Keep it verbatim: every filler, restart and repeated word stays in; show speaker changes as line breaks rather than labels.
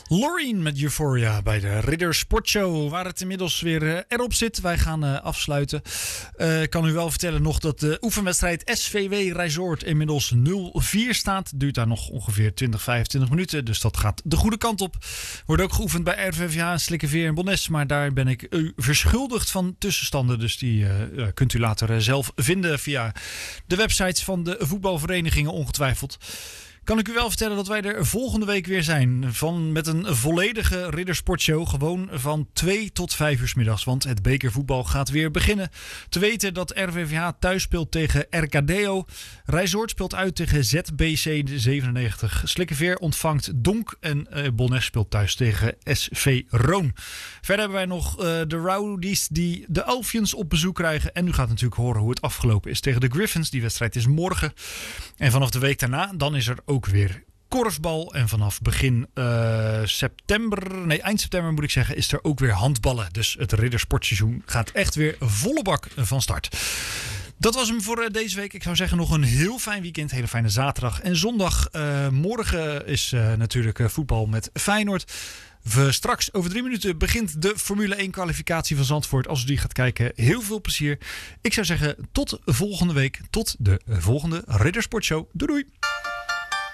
Loreen met Euphoria bij de Ridder Sportshow, waar het inmiddels weer uh, erop zit. Wij gaan uh, afsluiten. Uh, ik kan u wel vertellen nog dat de oefenwedstrijd S V W Resort inmiddels nul vier staat. Duurt daar nog ongeveer twintig, vijfentwintig minuten, dus dat gaat de goede kant op. Wordt ook geoefend bij R V V H, Slikkeveer en Bonnes, maar daar ben ik u verschuldigd van tussenstanden. Dus die uh, kunt u later uh, zelf vinden via de websites van de voetbalverenigingen ongetwijfeld. Kan ik u wel vertellen dat wij er volgende week weer zijn. Van, met een volledige Riddersportshow. Gewoon van twee tot vijf uur 's middags. Want het bekervoetbal gaat weer beginnen. Te weten dat R V V H thuis speelt tegen R K D O. Rijsoord speelt uit tegen Z B C zevenennegentig. Slikkeveer ontvangt Donk. En uh, Bonnes speelt thuis tegen S V Roon. Verder hebben wij nog uh, de Rowdies die de Elfians op bezoek krijgen. En u gaat natuurlijk horen hoe het afgelopen is tegen de Griffins. Die wedstrijd is morgen. En vanaf de week daarna, dan is er ook weer korfbal. En vanaf begin uh, september, nee eind september moet ik zeggen, is er ook weer handballen. Dus het Riddersportseizoen gaat echt weer volle bak van start. Dat was hem voor deze week. Ik zou zeggen nog een heel fijn weekend. Hele fijne zaterdag en zondag. Uh, morgen is uh, natuurlijk uh, voetbal met Feyenoord. We, straks over drie minuten begint de Formule één kwalificatie van Zandvoort. Als u die gaat kijken, heel veel plezier. Ik zou zeggen tot volgende week. Tot de volgende Riddersportshow. Doei doei.